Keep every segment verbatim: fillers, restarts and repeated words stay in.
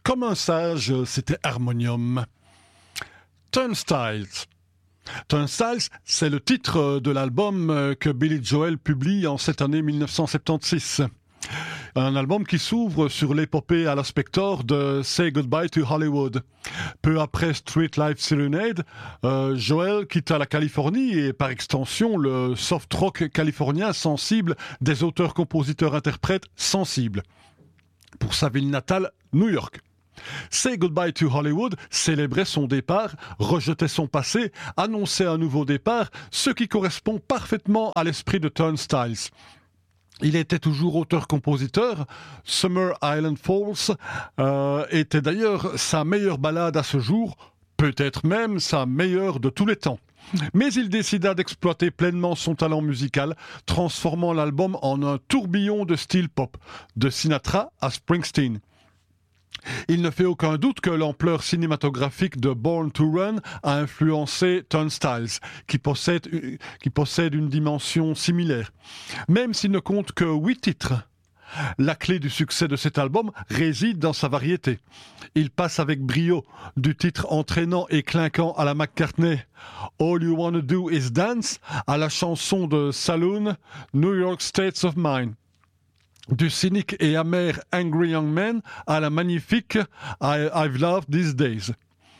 Comme un sage, c'était Harmonium. Turnstiles. Turnstiles, c'est le titre de l'album que Billy Joel publie en cette année mille neuf cent soixante-seize. Un album qui s'ouvre sur l'épopée à la Spector de Say Goodbye to Hollywood. Peu après Street Life Serenade, euh, Joel quitte la Californie et par extension le soft rock californien sensible des auteurs-compositeurs-interprètes sensibles. Pour sa ville natale, New York. Say Goodbye to Hollywood célébrait son départ, rejetait son passé, annonçait un nouveau départ, ce qui correspond parfaitement à l'esprit de Turnstiles. Il était toujours auteur-compositeur. Summer Island Falls euh, était d'ailleurs sa meilleure ballade à ce jour, peut-être même sa meilleure de tous les temps. Mais il décida d'exploiter pleinement son talent musical, transformant l'album en un tourbillon de style pop, de Sinatra à Springsteen. Il ne fait aucun doute que l'ampleur cinématographique de Born to Run a influencé Turnstiles, qui possède, qui possède une dimension similaire. Même s'il ne compte que huit titres, la clé du succès de cet album réside dans sa variété. Il passe avec brio du titre entraînant et clinquant à la McCartney « All You Wanna Do Is Dance » à la chanson de Saloon « New York States of Mind ». Du cynique et amer Angry Young Man à la magnifique I, I've Loved These Days.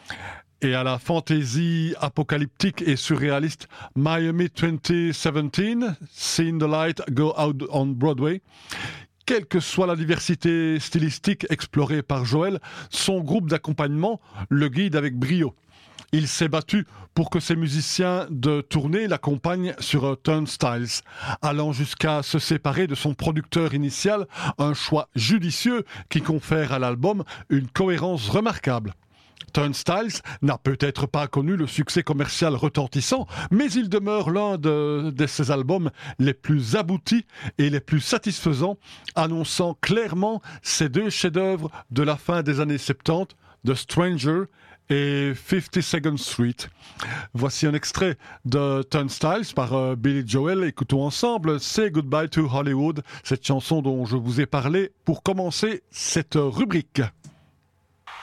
Et à la fantaisie apocalyptique et surréaliste Miami vingt dix-sept, Seeing the Light Go Out on Broadway. Quelle que soit la diversité stylistique explorée par Joel, son groupe d'accompagnement le guide avec brio. Il s'est battu pour que ses musiciens de tournée l'accompagnent sur Turnstiles, allant jusqu'à se séparer de son producteur initial, un choix judicieux qui confère à l'album une cohérence remarquable. Turnstiles n'a peut-être pas connu le succès commercial retentissant, mais il demeure l'un de, de ses albums les plus aboutis et les plus satisfaisants, annonçant clairement ces deux chefs-d'œuvre de la fin des années soixante-dix, The Stranger et fifty-second Street. Voici un extrait de Turnstiles par euh, Billy Joel. Écoutons ensemble Say Goodbye to Hollywood, cette chanson dont je vous ai parlé pour commencer cette rubrique.